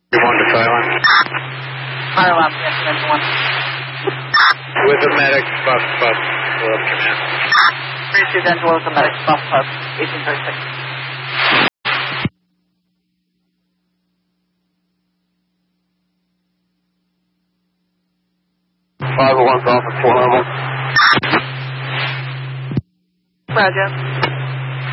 You want to silent? Fire alarm, yes, 91. With the medics, buff, Philip, command. 32 Dental with the medics, buff, 1836. Five 1's off at 4 level. Roger.